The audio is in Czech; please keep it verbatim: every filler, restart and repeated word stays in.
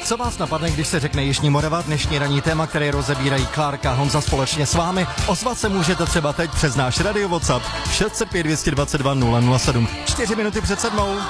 Co vás napadne, když se řekne Jižní Morava, dnešní ranní téma, které rozebírají Klárka a Honza společně s vámi? Ozvat se můžete třeba teď přes náš radio WhatsApp šest set pět dvě dvacet dva nula nula sedm. Čtyři minuty před sedmou.